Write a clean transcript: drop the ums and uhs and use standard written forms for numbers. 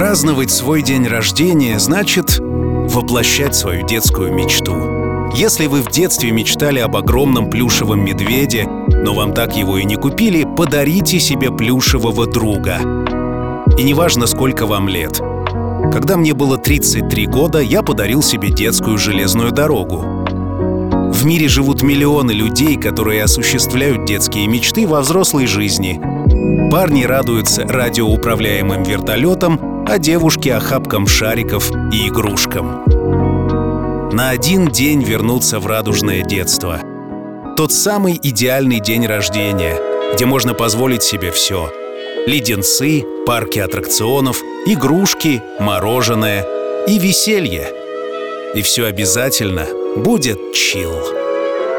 Праздновать свой день рождения значит воплощать свою детскую мечту. Если вы в детстве мечтали об огромном плюшевом медведе, но вам так его и не купили, подарите себе плюшевого друга. И неважно, сколько вам лет. Когда мне было 33 года, я подарил себе детскую железную дорогу. В мире живут миллионы людей, которые осуществляют детские мечты во взрослой жизни. Парни радуются радиоуправляемым вертолетам, а девушки — охапкам шариков и игрушкам. На один день вернуться в радужное детство. Тот самый идеальный день рождения, где можно позволить себе все. Леденцы, парки аттракционов, игрушки, мороженое и веселье. И все обязательно будет чилл.